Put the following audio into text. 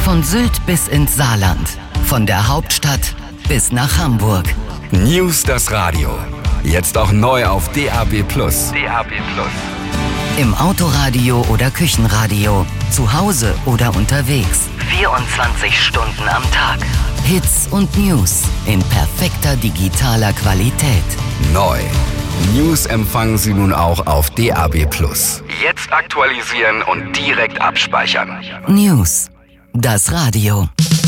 Von Sylt bis ins Saarland. Von der Hauptstadt bis nach Hamburg. News das Radio. Jetzt auch neu auf DAB+. Im Autoradio oder Küchenradio. Zu Hause oder unterwegs. 24 Stunden am Tag. Hits und News in perfekter digitaler Qualität. Neu. News empfangen Sie nun auch auf DAB+. Jetzt aktualisieren und direkt abspeichern. News. Das Radio.